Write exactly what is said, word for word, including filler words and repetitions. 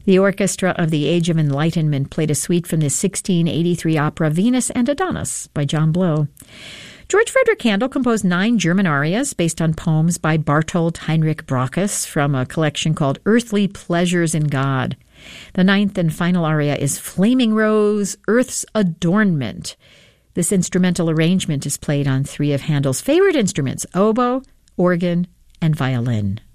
The orchestra of the Age of Enlightenment played a suite from the sixteen eighty-three opera Venus and Adonis by John Blow. George Frederick Handel composed nine German arias based on poems by Bartold Heinrich Brockus from a collection called Earthly Pleasures in God. The ninth and final aria is Flaming Rose, Earth's Adornment. This instrumental arrangement is played on three of Handel's favorite instruments, oboe, organ, and violin.